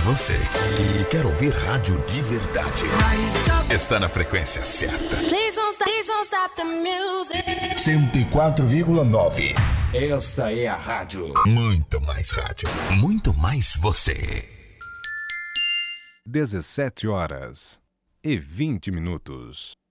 Você que quer ouvir rádio de verdade está na frequência certa. 104,9. Esta é a rádio. Muito mais rádio. Muito mais você. 17h20.